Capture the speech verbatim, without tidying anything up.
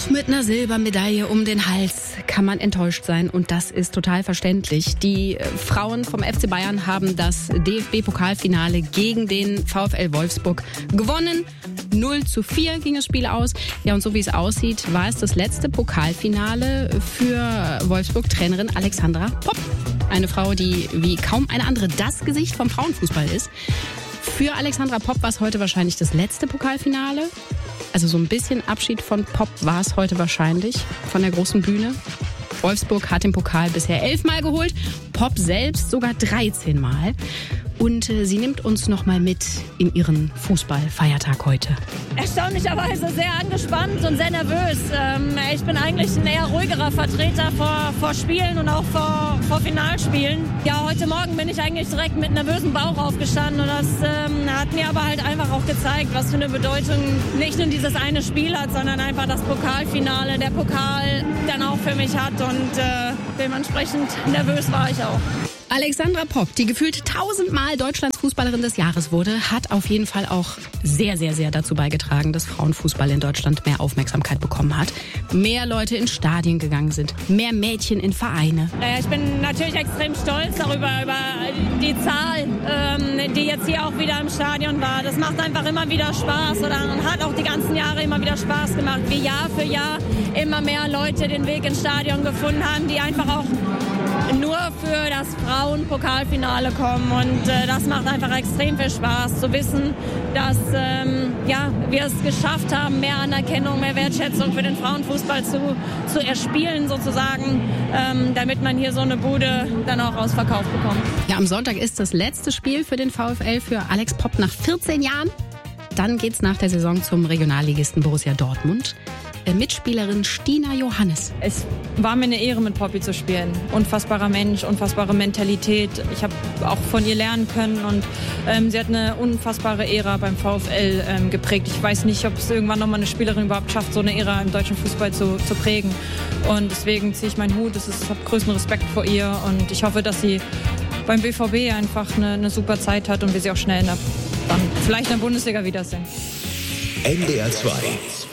Mit einer Silbermedaille um den Hals kann man enttäuscht sein und das ist total verständlich. Die Frauen vom F C Bayern haben das D F B-Pokalfinale gegen den VfL Wolfsburg gewonnen. null zu vier ging das Spiel aus. Ja, und so wie es aussieht, war es das letzte Pokalfinale für Wolfsburg-Trainerin Alexandra Popp. Eine Frau, die wie kaum eine andere das Gesicht vom Frauenfußball ist. Für Alexandra Popp war es heute wahrscheinlich das letzte Pokalfinale. Also so ein bisschen Abschied von Popp war es heute wahrscheinlich von der großen Bühne. Wolfsburg hat den Pokal bisher elfmal geholt, Popp selbst sogar dreizehn Mal. Und äh, sie nimmt uns noch mal mit in ihren Fußballfeiertag heute. Erstaunlicherweise sehr angespannt und sehr nervös. Ähm, ich bin eigentlich ein eher ruhigerer Vertreter vor, vor Spielen und auch vor, vor Finalspielen. Ja, heute Morgen bin ich eigentlich direkt mit nervösem Bauch aufgestanden und das ähm, hat mir aber halt einfach auch gezeigt, was für eine Bedeutung nicht nur dieses eine Spiel hat, sondern einfach das Pokalfinale, der Pokal dann auch für mich hat und äh, dementsprechend nervös war ich auch. Alexandra Popp, die gefühlt tausendmal Deutschlands Fußballerin des Jahres wurde, hat auf jeden Fall auch sehr, sehr, sehr dazu beigetragen, dass Frauenfußball in Deutschland mehr Aufmerksamkeit bekommen hat. Mehr Leute in Stadien gegangen sind, mehr Mädchen in Vereine. Naja, ich bin natürlich extrem stolz darüber, über die Zahl, ähm, die jetzt hier auch wieder im Stadion war. Das macht einfach immer wieder Spaß oder hat auch die ganzen Jahre immer wieder Spaß gemacht, wie Jahr für Jahr immer mehr Leute den Weg ins Stadion gefunden haben, die einfach auch nur für das Frauenpokalfinale kommen und äh, das macht einfach extrem viel Spaß zu wissen, dass ähm, ja, wir es geschafft haben, mehr Anerkennung, mehr Wertschätzung für den Frauenfußball zu, zu erspielen sozusagen, ähm, damit man hier so eine Bude dann auch ausverkauft bekommt. Ja, am Sonntag ist das letzte Spiel für den VfL, für Alex Popp nach vierzehn Jahren. Dann geht's nach der Saison zum Regionalligisten Borussia Dortmund. Mitspielerin Stina Johannes. Es war mir eine Ehre, mit Poppy zu spielen. Unfassbarer Mensch, unfassbare Mentalität. Ich habe auch von ihr lernen können und ähm, sie hat eine unfassbare Ära beim VfL ähm, geprägt. Ich weiß nicht, ob es irgendwann nochmal eine Spielerin überhaupt schafft, so eine Ära im deutschen Fußball zu, zu prägen. Und deswegen ziehe ich meinen Hut. Ich habe größten Respekt vor ihr und ich hoffe, dass sie beim B V B einfach eine, eine super Zeit hat und wir sie auch schnell in der, dann vielleicht in der Bundesliga wiedersehen. N D R zwei